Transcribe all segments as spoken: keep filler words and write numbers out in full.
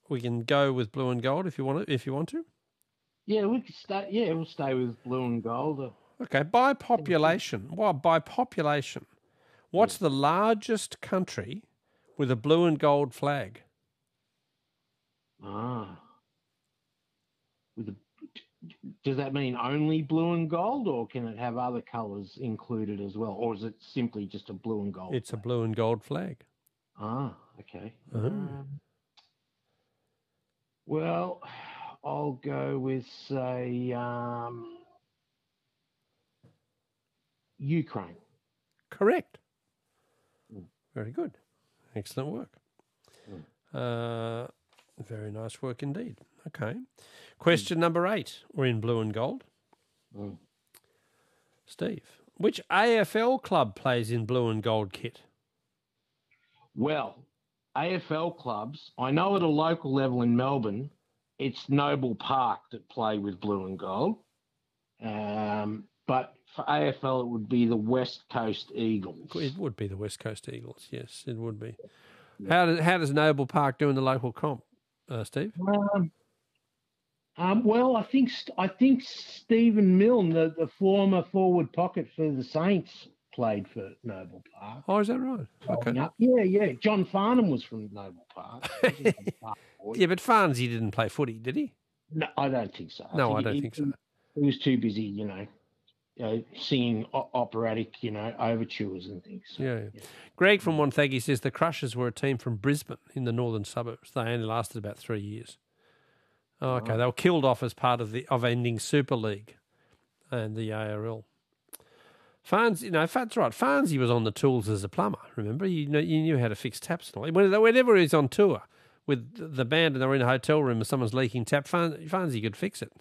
we can go with blue and gold if you want to, if you want to. Yeah, we could stay. Yeah, we'll stay with blue and gold. Okay, by population. Well, by population, what's the largest country with a blue and gold flag? Ah. With a, does that mean only blue and gold, or can it have other colours included as well, or is it simply just a blue and gold? It's flag? A blue and gold flag. Ah, okay. Uh-huh. Um, well, I'll go with say um, Ukraine. Correct. Mm. Very good. Excellent work. Mm. Uh, very nice work indeed. Okay. Question mm. number eight. We're in blue and gold. Mm. Steve, which A F L club plays in blue and gold kit? Well, A F L clubs, I know at a local level in Melbourne, it's Noble Park that play with blue and gold. Um, but for A F L, it would be the West Coast Eagles. It would be the West Coast Eagles, yes, it would be. Yeah. How, does, how does Noble Park do in the local comp, uh, Steve? Um, um, well, I think I think Stephen Milne, the, the former forward pocket for the Saints, played for Noble Park. Oh, is that right? Okay. Up. Yeah, yeah. John Farnham was from Noble Park. Yeah, but Farnsey didn't play footy, did he? No, I don't think so. No, I, I don't he, think so. He was too busy, you know, you know singing o- operatic, you know, overtures and things. So, yeah, yeah. yeah. Greg from Wonthaggi says the Crushers were a team from Brisbane in the northern suburbs. They only lasted about three years. Oh, okay, oh. They were killed off as part of the of ending Super League and the A R L. Farnsey, you know, that's right. Farnsey was on the tools as a plumber. Remember, you know, you knew how to fix taps and all. Whenever he's on tour with the band and they're in a hotel room and someone's leaking tap, Farnsey could fix it.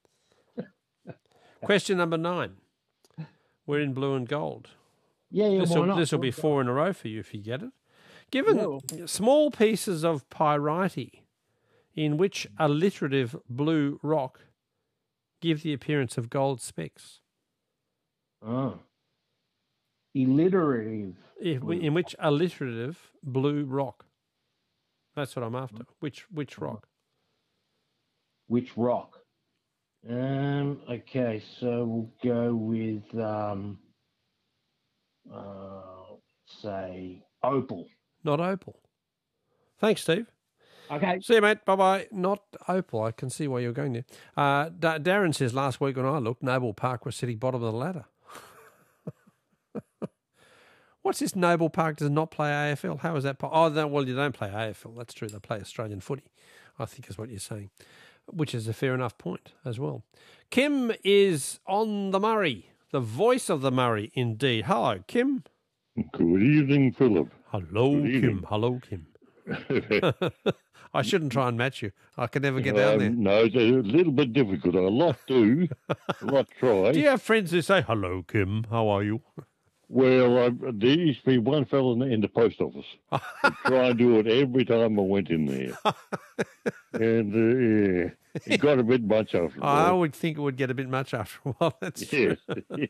Question number nine. We're in blue and gold. Yeah, yeah. This why will, not? This will be four in a row for you if you get it. Given yeah. small pieces of pyrite in which alliterative blue rock give the appearance of gold specks. Oh. Alliterative. If we, in which alliterative blue rock? That's what I'm after. Which which rock? Which rock? Um. Okay, so we'll go with um. Uh, say opal. Not opal. Thanks, Steve. Okay. See you, mate. Bye-bye. Not opal. I can see why you're going there. Uh, D- Darren says last week when I looked, Noble Park was sitting bottom of the ladder. What's this? Noble Park does not play A F L. How is that? Po- oh, no, well, you don't play A F L. That's true. They play Australian footy, I think is what you're saying, which is a fair enough point as well. Kim is on the Murray, the voice of the Murray, indeed. Hello, Kim. Good evening, Philip. Hello, Good Kim. evening. Hello, Kim. I shouldn't try and match you. I can never get down um, there. No, it's a little bit difficult. A lot do, a lot try. Do you have friends who say, hello, Kim, how are you? Well, I, there used to be one fellow in the, in the post office who try and do it every time I went in there. and, uh, yeah, it got a bit much after a while. I would think it would get a bit much after a while. That's yes. true.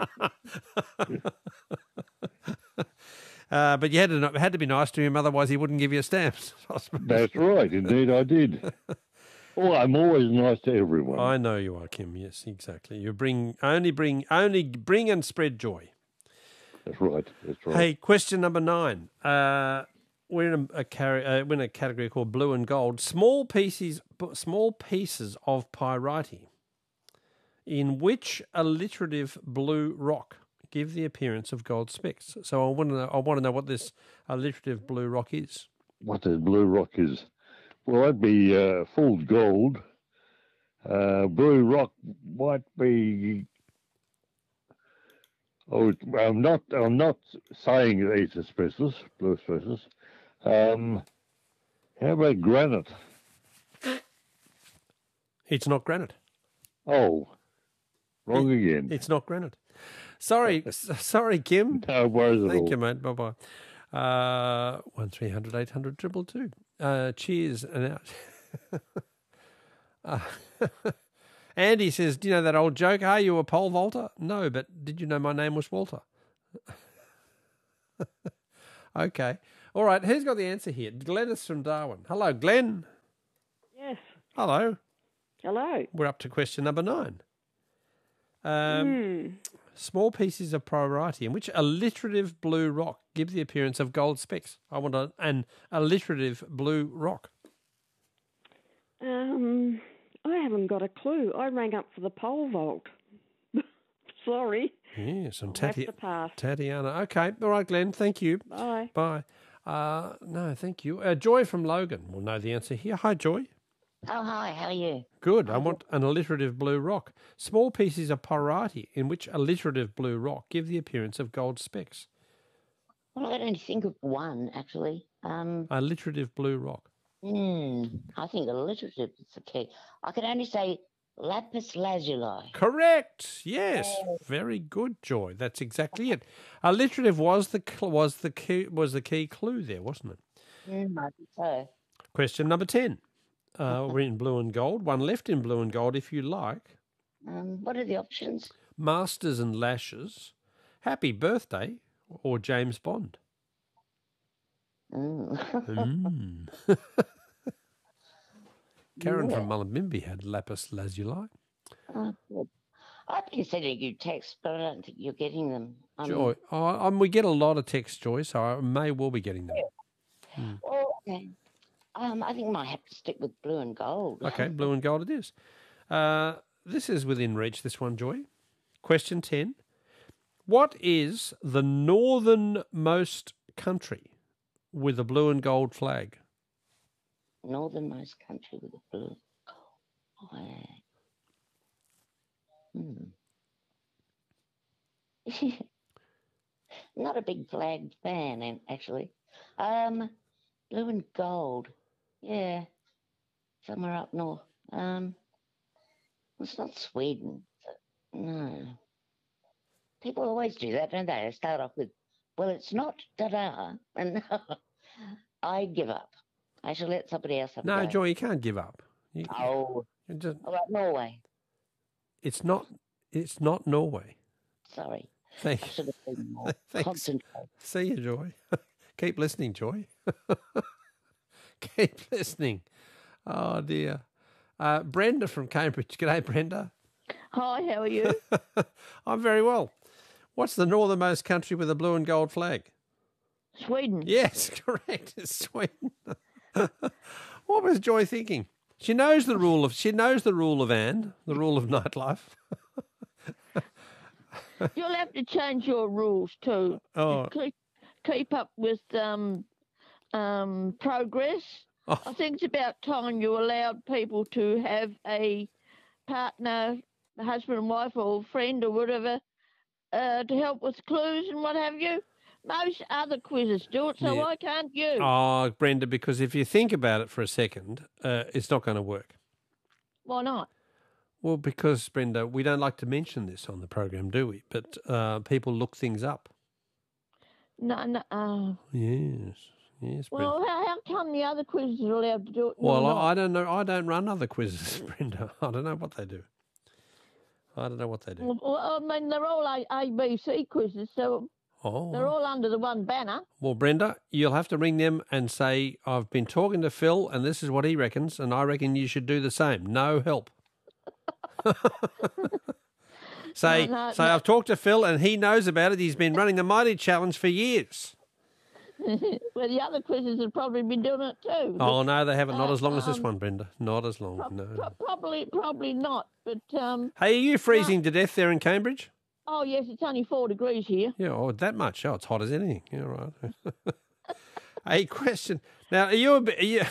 uh, but you had to, had to be nice to him, otherwise he wouldn't give you stamps. That's right. Indeed, I did. Oh, I'm always nice to everyone. I know you are, Kim. Yes, exactly. You bring only bring only bring and spread joy. That's right. That's right. Hey, question number nine. Uh, we're in a, a, car- uh, we're in a category called blue and gold. Small pieces, small pieces of pyrite in which alliterative blue rock give the appearance of gold specks. So I want to know. I want to know what this alliterative blue rock is. What this blue rock is? Well, that'd be uh, full gold. Uh, blue rock might be. Oh, I'm not. I'm not saying it's asbestos, blue asbestos. Um, how about granite? It's not granite. Oh, wrong it, again. It's not granite. Sorry, sorry, Kim. No worries at Thank all. you, mate. Bye bye. Uh, one three hundred eight hundred triple two. Uh, cheers and out. uh, Andy says, do you know that old joke? Are you a pole vaulter? No, but did you know my name was Walter? Okay. All right. Who's got the answer here? Glenn is from Darwin. Hello, Glenn. Hello. Hello. We're up to question number nine. Um, Mm. Small pieces of priority in which alliterative blue rock gives the appearance of gold specks. I want a, an alliterative blue rock. Um, I haven't got a clue. I rang up for the pole vault. Sorry. Yes, and I'll have Tati- to pass. Tatiana. Okay, all right, Glenn. Thank you. Bye. Bye. Uh, no, thank you. Uh, Joy from Logan will know the answer here. Hi, Joy. Oh, hi, how are you? Good. I want an alliterative blue rock. Small pieces of priority in which alliterative blue rock give the appearance of gold specks. Well, I can only think of one, actually. Um, Alliterative blue rock. hmm, I think alliterative is the key. I can only say lapis lazuli. Correct. Yes. Very good, Joy. That's exactly it. Alliterative was the cl- was the key was the key clue there, wasn't it? Mm, I think so. Question number ten. Uh, we're in blue and gold. One left in blue and gold, if you like. Um, what are the options? Masters and Lashes, Happy Birthday, or James Bond. Mm. Mm. Karen Yeah. from Mullumbimby had lapis lazuli. Oh, good. I've been sending you texts, but I don't think you're getting them. Um, Joy, oh, um, we get a lot of text, Joy, so I may well be getting them. Well, okay. Um, I think I might have to stick with blue and gold. Okay, blue and gold it is. Uh, this is within reach, this one, Joy. Question ten. What is the northernmost country with a blue and gold flag? Northernmost country with a blue flag. Hmm. Not a big flag fan, and- actually. Um, blue and gold. Yeah, somewhere up north. Um, it's not Sweden. No. People always do that, don't they? They start off with, well, it's not da-da, and I give up. I shall let somebody else have a No, go. Joy, you can't give up. You, Oh, you just, all right, Norway. it's not. It's not Norway. Sorry. I Thank should have been more Thanks. concentrated. See you, Joy. Keep listening, Joy. Keep listening. Oh dear. Uh, Brenda from Cambridge. G'day, Brenda. Hi, how are you? I'm very well. What's the northernmost country with a blue and gold flag? Sweden. Yes, correct. It's Sweden. What was Joy thinking? She knows the rule of. She knows the rule of Anne, the rule of nightlife. You'll have to change your rules too. Oh. Keep, keep up with um, um, progress. Oh. I think it's about time you allowed people to have a partner, husband and wife, or friend or whatever, uh, to help with clues and what have you. Most other quizzes do it, so Yeah. why can't you? Oh, Brenda, because if you think about it for a second, uh, it's not going to work. Why not? Well, because, Brenda, we don't like to mention this on the program, do we? But uh, people look things up. No, no. Uh, Yes, yes, Brenda. well, how, how come the other quizzes are allowed to do it? and Well, you're I, not? I don't know. I don't run other quizzes, Brenda. I don't know what they do. I don't know what they do. Well, well, I mean, they're all A, A B, C quizzes, so Oh, they're all under the one banner. well, Brenda, you'll have to ring them and say, I've been talking to Phil and this is what he reckons, and I reckon you should do the same. No help. say, No, no, say no. I've talked to Phil and he knows about it. He's been running the Mighty Challenge for years. Well, the other quizzes have probably been doing it too. Oh, no, they haven't. Not Uh, as long as this um, one, Brenda. Not as long, Pro- no. pro- probably, probably not. But um, Hey, are you freezing to death there in Cambridge? oh yes, it's only four degrees here. Yeah, oh, that much. Oh, it's hot as anything. Yeah, right. Hey, question. Now, are you a bit? Are you,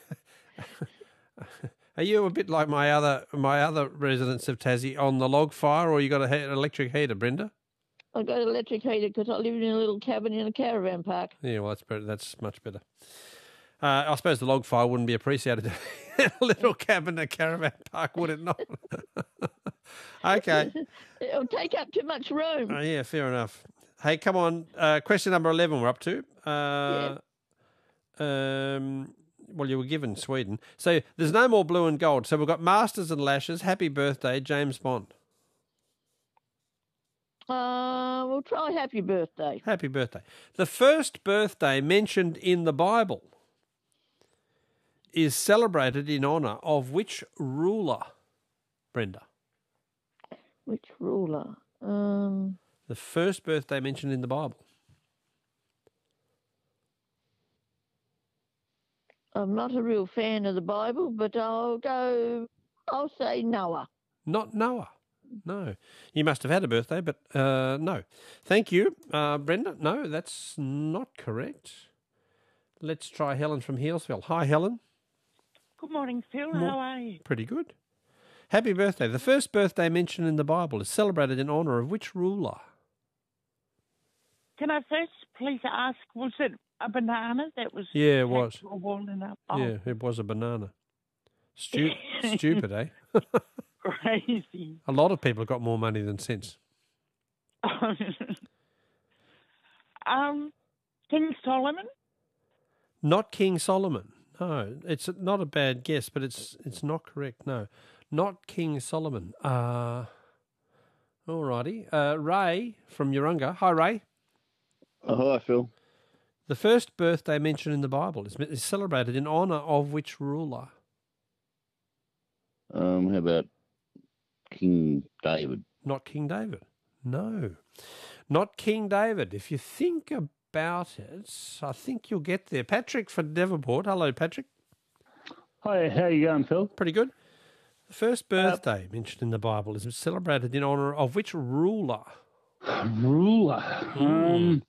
are you a bit like my other my other residents of Tassie on the log fire, or you got a he- an electric heater, Brenda? I got an electric heater because I live in a little cabin in a caravan park. Yeah, well, that's better. That's much better. Uh, I suppose the log fire wouldn't be appreciated in a little cabin, a caravan park, would it not? Okay. It'll take up too much room. Uh, yeah, fair enough. Hey, come on. Uh, question number eleven we're up to. Uh, um, well, you were given Sweden. So there's no more blue and gold. So we've got Masters and Lashes, Happy Birthday, James Bond. Uh, we'll try Happy Birthday. Happy Birthday. The first birthday mentioned in the Bible is celebrated in honour of which ruler, Brenda? Which ruler? Um, The first birthday mentioned in the Bible. I'm not a real fan of the Bible, but I'll go. I'll say Noah. Not Noah. No. You must have had a birthday, but uh, no. Thank you, uh, Brenda. No, that's not correct. Let's try Helen from Healesville. Hi, Helen. Good morning, Phil. Mo- How are you? Pretty good. Happy birthday. The first birthday mentioned in the Bible is celebrated in honour of which ruler? Can I first please ask, was it a banana that was Yeah, it tacked was. to a wall and up? Oh, Yeah, it was a banana. Stu- stupid, eh? crazy. A lot of people have got more money than sense. um, King Solomon? Not King Solomon. No, it's not a bad guess, but it's it's not correct. No, not King Solomon. Uh, all righty. Uh, Ray from Urunga. Hi, Ray. Oh, hi, Phil. The first birthday mentioned in the Bible is, is celebrated in honour of which ruler? Um, how about King David? Not King David. No, not King David. If you think about it, I think you'll get there. Patrick from Devonport. Hello, Patrick. Hi, how you going, Phil? Pretty good. The first birthday uh, mentioned in the Bible is celebrated in honour of which ruler? Ruler. Um,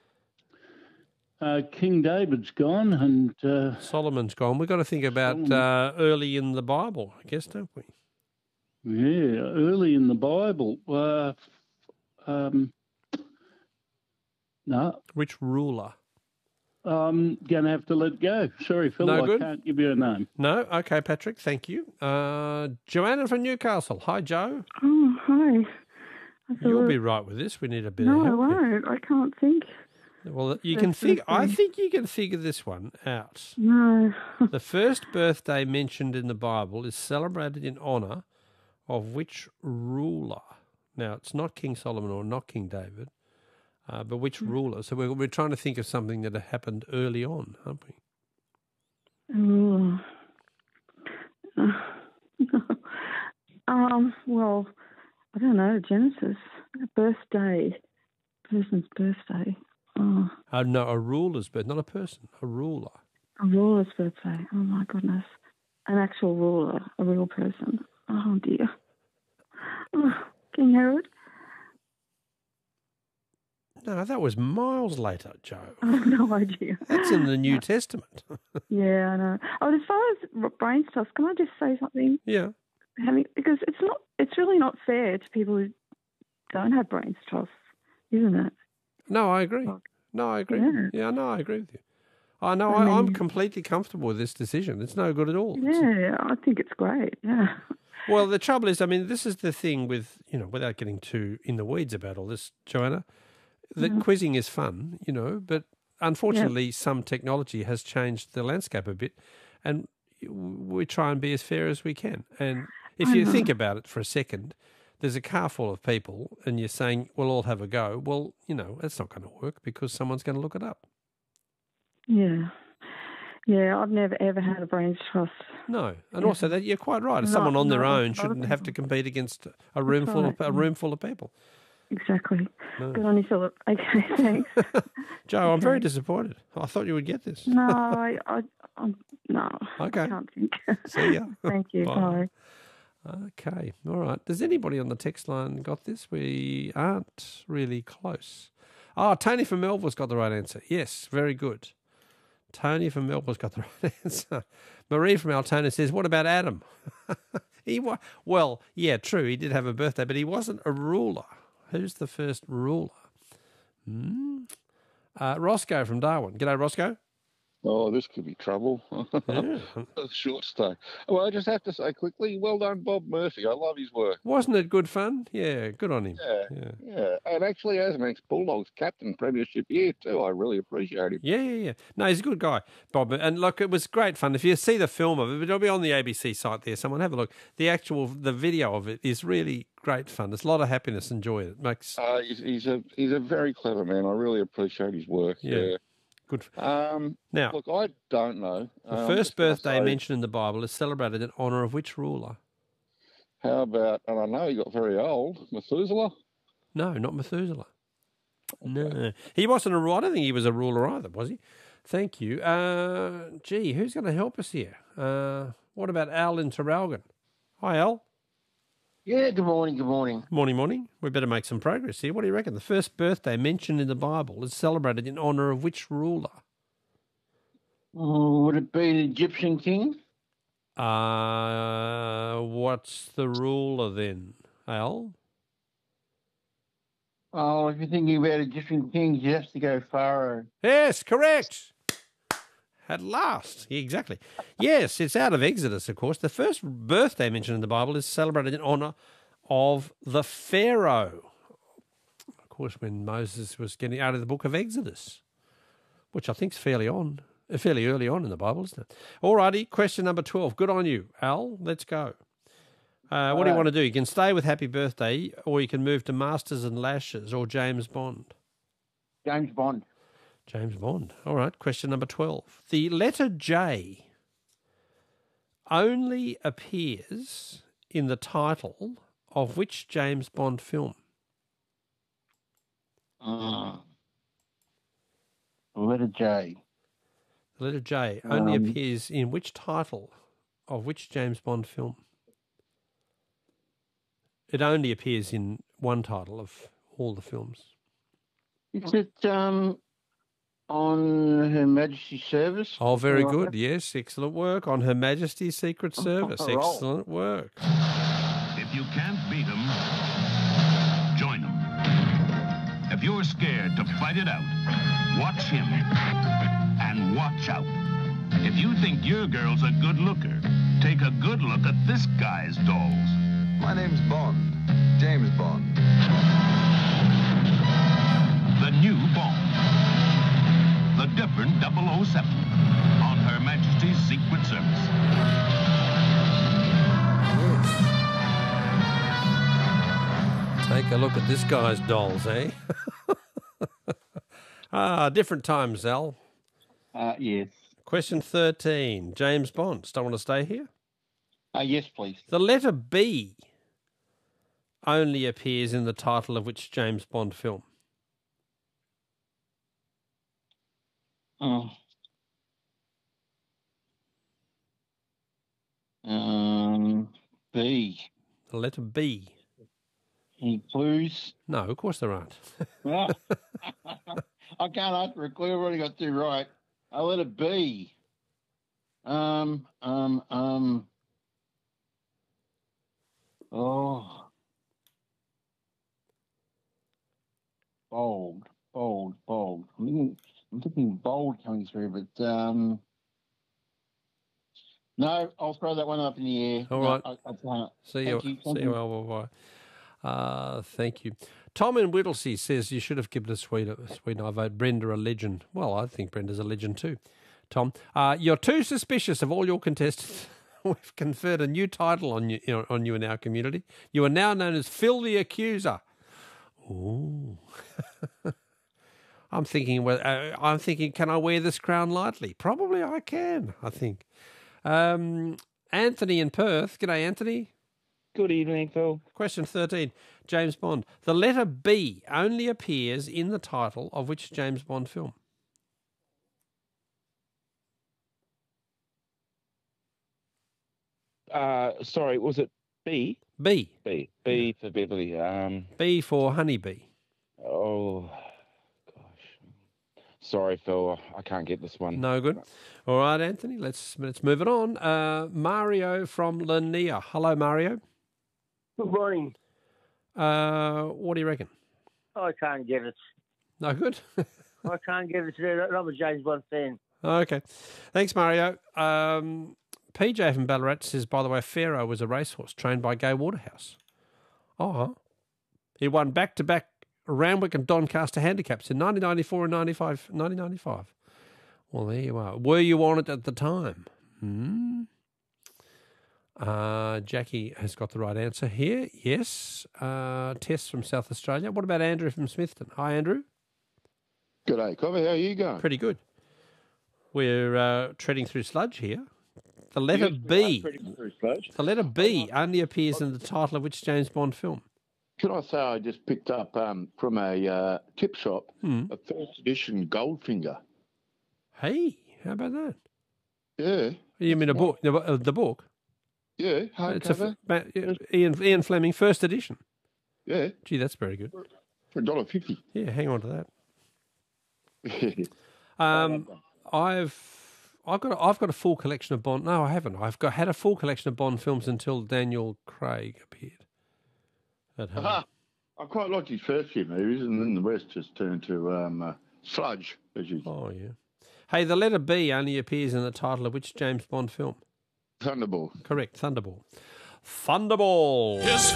uh, King David's gone, and uh, Solomon's gone. We've got to think about uh, early in the Bible, I guess, don't we? Yeah, early in the Bible. Uh, um, no. Which ruler? I'm going to have to let go. Sorry, Phil, No I good? can't give you a name. No? Okay, Patrick, thank you. Uh, Joanna from Newcastle. Hi, Joe. Oh, hi. I You'll thought- be right with this. We need a bit No, of I help. here. won't. I can't think. Well, you First can figure. I birthday. think you can figure this one out. No. The first birthday mentioned in the Bible is celebrated in honour of which ruler? Now, it's not King Solomon or not King David, uh, but which ruler? So we're, we're trying to think of something that happened early on, aren't we? Oh. um. Well, I don't know. Genesis. A birthday. Person's birthday. Oh. Uh, no, a ruler's birth, not a person, a ruler. A ruler's birthday. Oh my goodness. An actual ruler. A real person. Oh dear. Oh, King Herod. No, that was miles later, Joe. I have no idea. That's in the New Testament. Yeah, I know. Oh, as far as brain stuff, can I just say something? Yeah. Having because it's not. It's really not fair to people who don't have brain stuff, isn't it? No, I agree. No, I agree. Yeah. Yeah, no, I agree with you. I know. I I, I'm mean- completely comfortable with this decision. It's no good at all. It's- Yeah, I think it's great. Yeah. Well, the trouble is, I mean, this is the thing with, you know, without getting too in the weeds about all this, Joanna, that Mhm. quizzing is fun, you know, but unfortunately some technology has changed the landscape a bit, and we try and be as fair as we can. And if I you know. think about it for a second, there's a car full of people and you're saying, we'll all have a go. Well, you know, that's not going to work because someone's going to look it up. Yeah. Yeah, I've never ever had a brain trust. No, and Yeah. also that you're quite right. Not- Someone on their not own with other shouldn't have to people. compete against a room full of right, a yeah. room full of people. Exactly. No. Good on you, Philip. Okay, thanks. Joe, I'm very Okay. disappointed. I thought you would get this. No, I, I, I'm, no. Okay. I can't think. See ya. Thank you. Bye. Bye. Okay, all right. Does anybody on the text line got this? We aren't really close. Oh, Tony from Melville's got the right answer. Yes, very good. Tony from Melville's got the right answer. Marie from Altona says, what about Adam? he wa- Well, yeah, true, he did have a birthday, but he wasn't a ruler. Who's the first ruler? Hmm? Uh, Roscoe from Darwin. G'day, Roscoe. Oh, this could be trouble. Yeah. A short stay. Well, I just have to say quickly, well done, Bob Murphy. I love his work. Wasn't it good fun? Yeah, good on him. Yeah, Yeah. yeah. And actually, as an ex-Bulldogs captain, premiership year too, I really appreciate him. Yeah, yeah, yeah. No, he's a good guy, Bob. And look, it was great fun. If you see the film of it, it'll be on the A B C site there. Someone have a look. The actual, the video of it is really great fun. There's a lot of happiness and joy. It makes, Uh, he's, he's a he's a very clever man. I really appreciate his work. Yeah. Yeah. Good. Um, Now, look, I don't know. the Um, first just gonna birthday say, mentioned in the Bible is celebrated in honour of which ruler? How about, and I know he got very old, Methuselah? No, not Methuselah. No. He wasn't a ruler. I don't think he was a ruler either, was he? Thank you. Uh, gee, who's going to help us here? Uh, what about Al in Traralgon? Hi, Al. Yeah, good morning, good morning. Morning, morning. We better make some progress here. What do you reckon? The first birthday mentioned in the Bible is celebrated in honour of which ruler? Oh, would it be the Egyptian king? Uh, what's the ruler then, Al? Oh, if you're thinking about Egyptian kings, you have to go Pharaoh. Yes, correct. At last. Yeah, exactly. Yes, it's out of Exodus, of course. The first birthday mentioned in the Bible is celebrated in honour of the Pharaoh. Of course, when Moses was getting out of the book of Exodus, which I think is fairly on, fairly early on in the Bible, isn't it? All righty, question number twelve. Good on you, Al. Let's go. Uh, what do you want to do? You can stay with Happy Birthday, or you can move to Masters and Lashes or James Bond. James Bond. James Bond. All right, question number twelve. The letter J only appears in the title of which James Bond film? Uh, letter J. The letter J only Um, appears in which title of which James Bond film? It only appears in one title of all the films. Is it um, on Her Majesty's Service? Oh, very Or- good. Yes, excellent work. On Her Majesty's Secret Service. Roll. Excellent work. If you can't beat them, join them. If you're scared to fight it out, watch him and watch out. If you think your girl's a good looker, take a good look at this guy's dolls. My name's Bond, James Bond. The new Bond. The different double oh seven on Her Majesty's Secret Service. Take a look at this guy's dolls, eh? ah, different times, Al. Uh, yes. Question thirteen. James Bond. Still want to stay here? Uh, yes, please. The letter B only appears in the title of which James Bond film? Oh. Um, B. The letter B. Any clues? No, of course there aren't. I can't answer a clue. I've already got two right. I let it be. Um, um, um. Oh. Bold, bold, bold. I'm thinking, I'm thinking bold coming through, but um. No, I'll throw that one up in the air. All No, right. I, I can't. See Thank you. you, thank See you. you. Well, well, uh, thank you. Tom in Whittlesea says you should have given us Sweden. Sweden. I vote Brenda a legend. Well, I think Brenda's a legend too. Tom, uh, you're too suspicious of all your contestants. We've conferred a new title on you, you know, on you in our community. You are now known as Phil the Accuser. Ooh. I'm thinking. Well, uh, I'm thinking. Can I wear this crown lightly? Probably I can. I think. Um, Anthony in Perth. G'day, Anthony. Good evening, Phil. Question thirteen. James Bond. The letter B only appears in the title of which James Bond film? Uh, sorry, was it B? B. B. B for Beverly. Um, B for Honeybee. oh, gosh. Sorry, Phil. I can't get this one. No good. All right, Anthony. Let's let's move it on. Uh, Mario from Lanier. Hello, Mario. Good morning. Uh, what do you reckon? I can't get it. No good. I can't get it. I'm a James Bond fan. Okay. Thanks, Mario. Um, P J from Ballarat says, by the way, Pharaoh was a racehorse trained by Gay Waterhouse. Oh, he won back-to-back Randwick and Doncaster handicaps in nineteen ninety-four and ninety-five, nineteen ninety-five. Well, there you are. Were you on it at the time? Hmm. Uh, Jackie has got the right answer here. Yes. Uh, Tess from South Australia. What about Andrew from Smithton? Hi, Andrew. G'day, Cover. How are you going? Pretty good. we're uh, treading through sludge here. The letter Yes, we B. are treading through sludge. The letter B only appears in the title of which James Bond film? Can I say I just picked up um, from a uh, tip shop Hmm. a first edition Goldfinger. Hey, how about that? Yeah. You mean a book? The, uh, the book? Yeah, It's a, hardcover. ba- Ian, Ian Fleming, first edition. Yeah, Gee, that's very good. for a dollar fifty. Yeah, hang on to that. Um, I've I've got a, I've got a full collection of Bond. No, I haven't. I've got had a full collection of Bond films until Daniel Craig appeared at home. Aha. I quite liked his first few movies, and then the rest just turned to um, uh, sludge, as you Oh yeah. Hey, the letter B only appears in the title of which James Bond film? Thunderball. Correct, Thunderball. Thunderball. Just